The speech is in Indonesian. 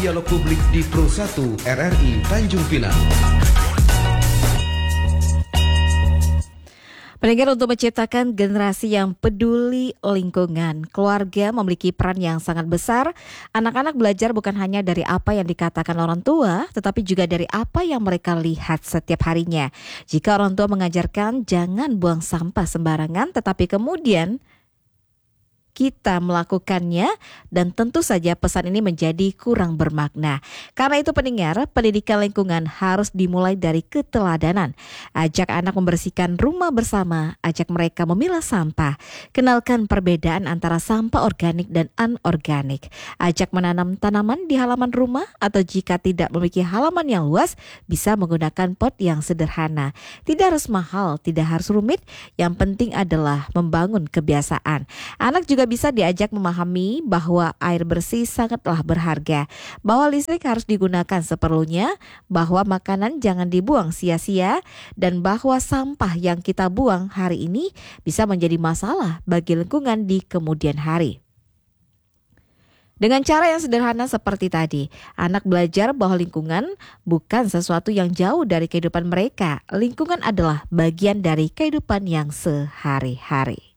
Dialog Publik di Pro 1 RRI Tanjung Pinang. Pendengar, untuk menciptakan generasi yang peduli lingkungan, keluarga memiliki peran yang sangat besar. Anak-anak belajar bukan hanya dari apa yang dikatakan orang tua, tetapi juga dari apa yang mereka lihat setiap harinya. Jika orang tua mengajarkan jangan buang sampah sembarangan, tetapi kemudian kita melakukannya, dan tentu saja pesan ini menjadi kurang bermakna. Karena itu pendengar, pendidikan lingkungan harus dimulai dari keteladanan. Ajak anak membersihkan rumah bersama, ajak mereka memilah sampah, kenalkan perbedaan antara sampah organik dan anorganik. Ajak menanam tanaman di halaman rumah, atau jika tidak memiliki halaman yang luas, bisa menggunakan pot yang sederhana. Tidak harus mahal, tidak harus rumit, yang penting adalah membangun kebiasaan. Anak juga bisa diajak memahami bahwa air bersih sangatlah berharga, bahwa listrik harus digunakan seperlunya, bahwa makanan jangan dibuang sia-sia, dan bahwa sampah yang kita buang hari ini bisa menjadi masalah bagi lingkungan di kemudian hari. Dengan cara yang sederhana seperti tadi, anak belajar bahwa lingkungan bukan sesuatu yang jauh dari kehidupan mereka. Lingkungan adalah bagian dari kehidupan yang sehari-hari.